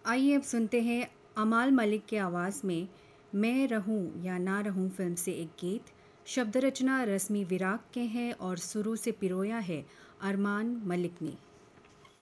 आइए अब सुनते हैं अमाल मलिक के आवाज़ में मैं रहूं या ना रहूं फिल्म से एक गीत। शब्द रचना रश्मि विराग के हैं और सुरों से पिरोया है अरमान मलिक ने।